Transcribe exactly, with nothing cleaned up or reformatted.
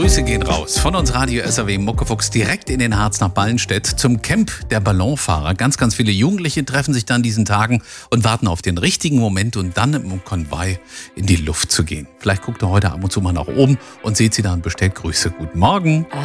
Grüße gehen raus von uns Radio S R W Muckefuchs direkt in den Harz nach Ballenstedt zum Camp der Ballonfahrer. Ganz, ganz viele Jugendliche treffen sich dann diesen Tagen und warten auf den richtigen Moment und dann im Konvoi in die Luft zu gehen. Vielleicht guckt ihr heute ab und zu mal nach oben und seht sie da und bestellt Grüße. Guten Morgen.